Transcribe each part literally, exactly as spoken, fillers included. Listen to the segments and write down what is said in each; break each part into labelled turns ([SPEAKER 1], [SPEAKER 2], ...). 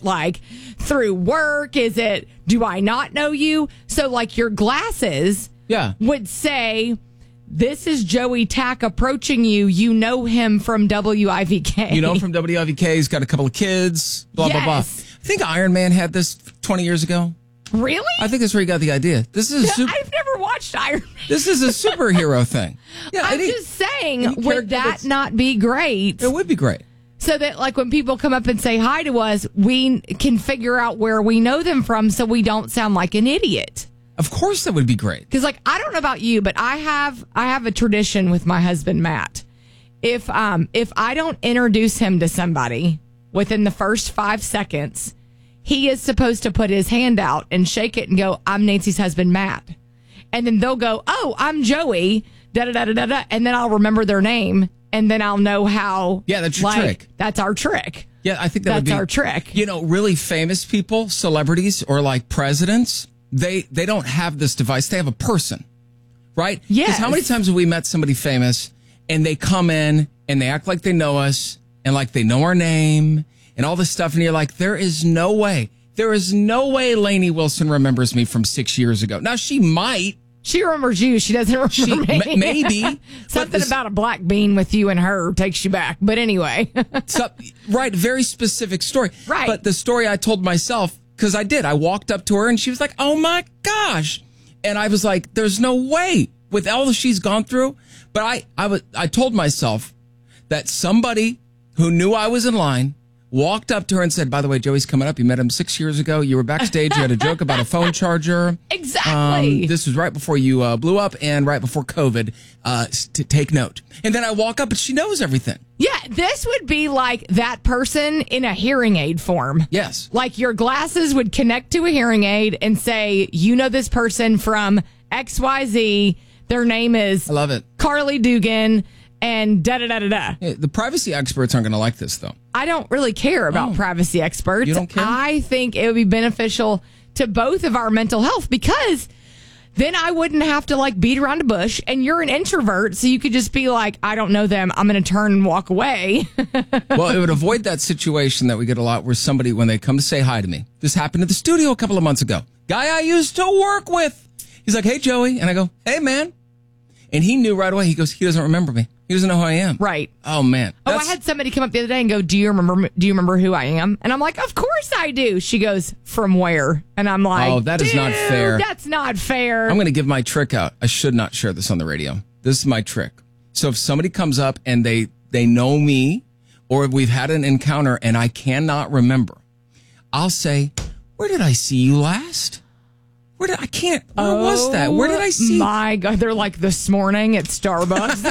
[SPEAKER 1] like through work? Is it, do I not know you? So like your glasses
[SPEAKER 2] yeah.
[SPEAKER 1] would say, this is Joey Tack approaching you. You know him from W I V K.
[SPEAKER 2] You know him from W I V K. He's got a couple of kids, blah,
[SPEAKER 1] yes.
[SPEAKER 2] blah, blah. I think Iron Man had this twenty years ago.
[SPEAKER 1] Really?
[SPEAKER 2] I think that's where he got the idea. This is a super,
[SPEAKER 1] I've never watched Iron Man.
[SPEAKER 2] This is a superhero thing. Yeah,
[SPEAKER 1] I'm
[SPEAKER 2] any,
[SPEAKER 1] just saying, would that not be great?
[SPEAKER 2] It would be great.
[SPEAKER 1] So that, like, when people come up and say hi to us, we can figure out where we know them from so we don't sound like an idiot.
[SPEAKER 2] Of course that would be great.
[SPEAKER 1] Because, like, I don't know about you, but I have I have a tradition with my husband, Matt. If um if I don't introduce him to somebody within the first five seconds, he is supposed to put his hand out and shake it and go, I'm Nancy's husband, Matt. And then they'll go, oh, I'm Joey, da-da-da-da-da, and then I'll remember their name, and then I'll know how.
[SPEAKER 2] Yeah, that's your
[SPEAKER 1] like,
[SPEAKER 2] trick.
[SPEAKER 1] That's our trick.
[SPEAKER 2] Yeah, I think that
[SPEAKER 1] that's
[SPEAKER 2] would be.
[SPEAKER 1] our trick.
[SPEAKER 2] You know, really famous people, celebrities, or like presidents, they, they don't have this device. They have a person, right?
[SPEAKER 1] Yes.
[SPEAKER 2] Because how many times have we met somebody famous, and they come in, and they act like they know us, and like they know our name, and all this stuff, and you're like, there is no way. There is no way Lainey Wilson remembers me from six years ago. Now, she might.
[SPEAKER 1] She remembers you. She doesn't remember
[SPEAKER 2] She,
[SPEAKER 1] me.
[SPEAKER 2] m- maybe.
[SPEAKER 1] Something
[SPEAKER 2] this,
[SPEAKER 1] about a black bean with you and her takes you back. But anyway.
[SPEAKER 2] so, right, very specific story.
[SPEAKER 1] Right.
[SPEAKER 2] But the story I told myself, because I did. I walked up to her, and she was like, oh, my gosh. And I was like, there's no way with all that she's gone through. But I, I, was, I told myself that somebody who knew I was in line walked up to her and said, by the way, Joey's coming up. You met him six years ago. You were backstage. You had a joke about a phone charger.
[SPEAKER 1] Exactly.
[SPEAKER 2] Um, this was right before you uh, blew up and right before COVID. Uh, to take note. And then I walk up and she knows everything.
[SPEAKER 1] Yeah, this would be like that person in a hearing aid form.
[SPEAKER 2] Yes.
[SPEAKER 1] Like your glasses would connect to a hearing aid and say, you know this person from X Y Z. Their name is
[SPEAKER 2] I love it.
[SPEAKER 1] Carly Dugan. And da-da-da-da-da.
[SPEAKER 2] Hey, the privacy experts aren't going to like this, though.
[SPEAKER 1] I don't really care about
[SPEAKER 2] oh.
[SPEAKER 1] privacy experts.
[SPEAKER 2] You don't care?
[SPEAKER 1] I think it would be beneficial to both of our mental health because then I wouldn't have to, like, beat around a bush. And you're an introvert, so you could just be like, I don't know them. I'm going to turn and walk away.
[SPEAKER 2] Well, it would avoid that situation that we get a lot where somebody, when they come to say hi to me, this happened at the studio a couple of months ago. Guy I used to work with. He's like, hey, Joey. And I go, hey, man. And he knew right away. He goes, he doesn't remember me. He doesn't know who I am.
[SPEAKER 1] Right.
[SPEAKER 2] Oh, man.
[SPEAKER 1] Oh, I had somebody come up the other day and go, do you remember Do you remember who I am? And I'm like, of course I do. She goes, from where? And I'm like,
[SPEAKER 2] oh, that is not fair.
[SPEAKER 1] That's not fair.
[SPEAKER 2] I'm going to give my trick out. I should not share this on the radio. This is my trick. So if somebody comes up and they, they know me or we've had an encounter and I cannot remember, I'll say, where did I see you last? Where did I can't? Where
[SPEAKER 1] oh,
[SPEAKER 2] was that? Where did I see?
[SPEAKER 1] My God, they're like this morning at Starbucks.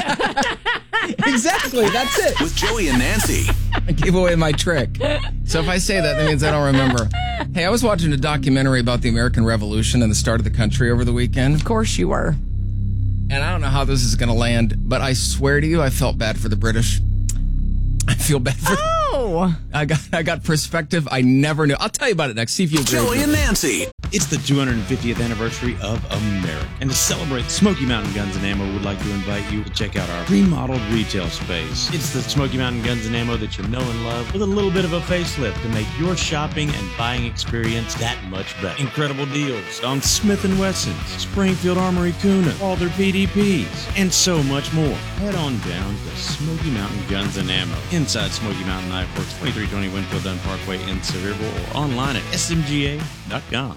[SPEAKER 2] Exactly, that's it.
[SPEAKER 3] With Joey and Nancy.
[SPEAKER 2] I gave away my trick. So if I say that, that means I don't remember. Hey, I was watching a documentary about the American Revolution and the start of the country over the weekend.
[SPEAKER 1] Of course you were.
[SPEAKER 2] And I don't know how this is going to land, but I swear to you, I felt bad for the British. I feel bad for.
[SPEAKER 1] Oh.
[SPEAKER 2] I got I got perspective I never knew. I'll tell you about it next. See if you agree.
[SPEAKER 3] Joey and Nancy.
[SPEAKER 4] It's the two hundred fiftieth anniversary of America. And to celebrate, Smoky Mountain Guns and Ammo would like to invite you to check out our remodeled retail space. It's the Smoky Mountain Guns and Ammo that you know and love with a little bit of a facelift to make your shopping and buying experience that much better. Incredible deals on Smith and Wessons, Springfield Armory Kuna, all their P D Ps, and so much more. Head on down to Smoky Mountain Guns and Ammo inside Smoky Mountain Knife Works, twenty-three twenty Winfield Dunn Parkway in Sevierville, or online at S M G A dot com.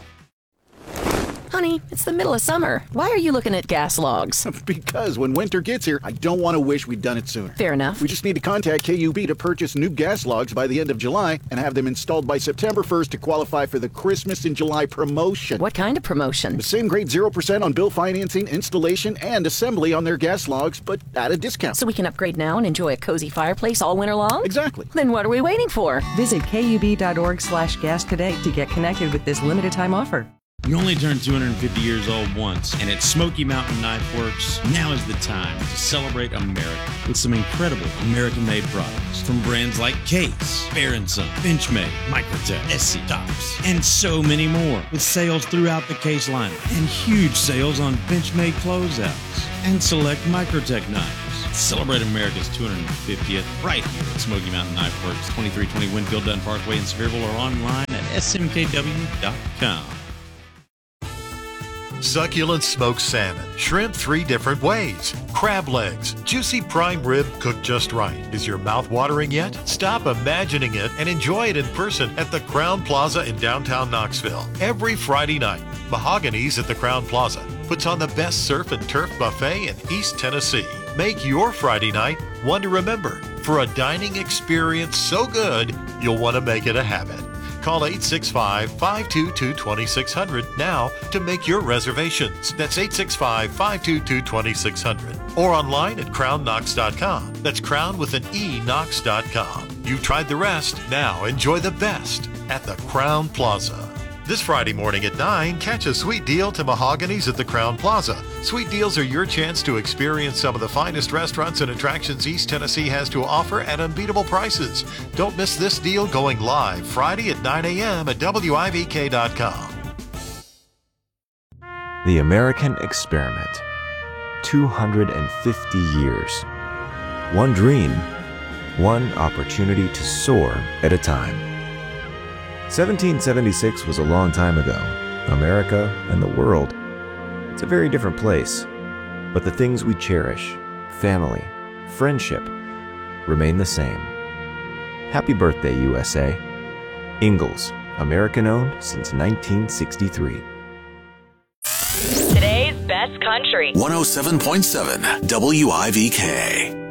[SPEAKER 5] Honey, it's the middle of summer. Why are you looking at gas logs?
[SPEAKER 6] Because when winter gets here, I don't want to wish we'd done it sooner.
[SPEAKER 5] Fair enough.
[SPEAKER 6] We just need to contact K U B to purchase new gas logs by the end of July and have them installed by September first to qualify for the Christmas in July promotion.
[SPEAKER 5] What kind of promotion?
[SPEAKER 6] The same grade zero percent on bill financing, installation, and assembly on their gas logs, but at a discount.
[SPEAKER 5] So we can upgrade now and enjoy a cozy fireplace all winter long?
[SPEAKER 6] Exactly.
[SPEAKER 5] Then what are we waiting for?
[SPEAKER 7] Visit kub.org slash gas today to get connected with this limited time offer.
[SPEAKER 4] You only turn two hundred fifty years old once, and at Smoky Mountain Knife Works, now is the time to celebrate America with some incredible American-made products from brands like Case, Bear Son, Benchmade, Microtech, S C Tops, and so many more. With sales throughout the Case lineup and huge sales on Benchmade closeouts and select Microtech knives. Celebrate America's two hundred fiftieth right here at Smoky Mountain Knife Works, twenty-three twenty Winfield Dunn Parkway in Sevierville, or online S M K W dot com.
[SPEAKER 3] Succulent smoked salmon, shrimp three different ways, crab legs, juicy prime rib cooked just right. Is your mouth watering yet? Stop imagining it and enjoy it in person at the Crown Plaza in downtown Knoxville. Every Friday night, Mahogany's at the Crown Plaza puts on the best surf and turf buffet in East Tennessee. Make your Friday night one to remember for a dining experience so good you'll want to make it a habit. Call eight six five, five two two, two six zero zero now to make your reservations. That's eight six five, five two two, two six zero zero. Or online at crown knox dot com. That's crown with an E, knox dot com. You've tried the rest. Now enjoy the best at the Crown Plaza. This Friday morning at nine, catch a sweet deal to Mahogany's at the Crown Plaza. Sweet deals are your chance to experience some of the finest restaurants and attractions East Tennessee has to offer at unbeatable prices. Don't miss this deal going live Friday at nine a.m. at W I V K dot com.
[SPEAKER 8] The American Experiment. two hundred fifty years. One dream, one opportunity to soar at a time. seventeen seventy-six was a long time ago. America and the world, it's a very different place. But the things we cherish, family, friendship, remain the same. Happy birthday, U S A. Ingalls, American-owned since nineteen sixty-three.
[SPEAKER 9] Today's best country.
[SPEAKER 10] one oh seven point seven W I V K.